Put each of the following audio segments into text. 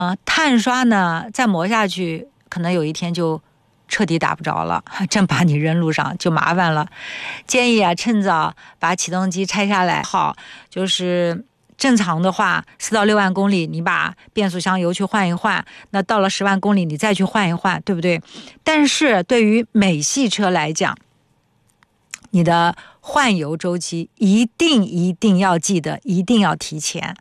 碳刷呢再磨下去，可能有一天就彻底打不着了，真把你扔路上就麻烦了。建议趁早把启动机拆下来。好，就是正常的话4到6万公里你把变速箱油去换一换，那到了10万公里你再去换一换，对不对？但是对于美系车来讲，你的换油周期一定要记得，一定要提前，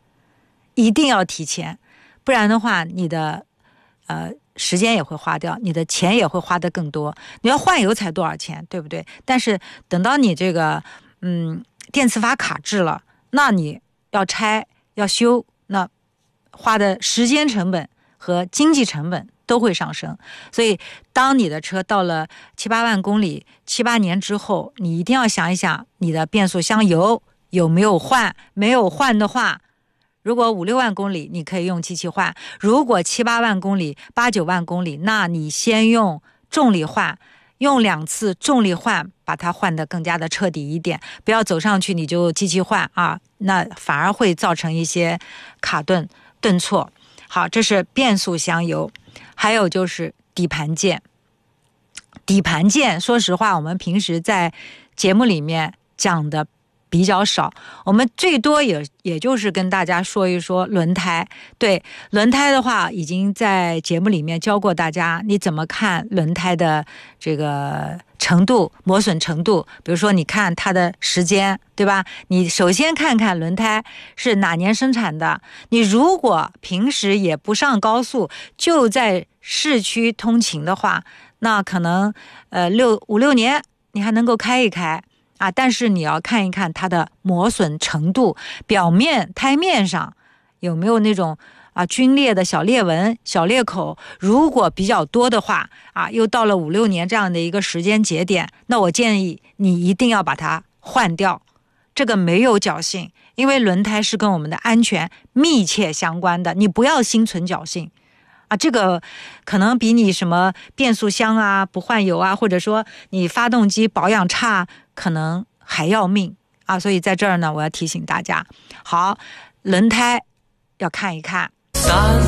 不然的话你的时间也会花掉，你的钱也会花得更多。你要换油才多少钱，对不对？但是等到你这个电磁阀卡滞了，那你要拆要修，那花的时间成本和经济成本都会上升。所以当你的车到了7、8万公里7、8年之后，你一定要想一想你的变速箱油有没有换。没有换的话，如果5、6万公里你可以用机器换，如果7、8万公里8、9万公里，那你先用重力换，用2次重力换，把它换得更加的彻底一点，不要走上去你就机器换那反而会造成一些卡顿挫。好，这是变速箱油。还有就是底盘件，说实话我们平时在节目里面讲的比较少，我们最多也就是跟大家说一说轮胎。对，轮胎的话已经在节目里面教过大家你怎么看轮胎的这个程度，磨损程度。比如说你看它的时间，对吧？你首先看看轮胎是哪年生产的，你如果平时也不上高速，就在市区通勤的话，那可能5、6年你还能够开一开但是你要看一看它的磨损程度，表面胎面上有没有那种皲裂的小裂纹、小裂口。如果比较多的话又到了5、6年这样的一个时间节点，那我建议你一定要把它换掉。这个没有侥幸，因为轮胎是跟我们的安全密切相关的，你不要心存侥幸这个可能比你什么变速箱不换油或者说你发动机保养差可能还要命所以在这儿呢，我要提醒大家，好，轮胎要看一看。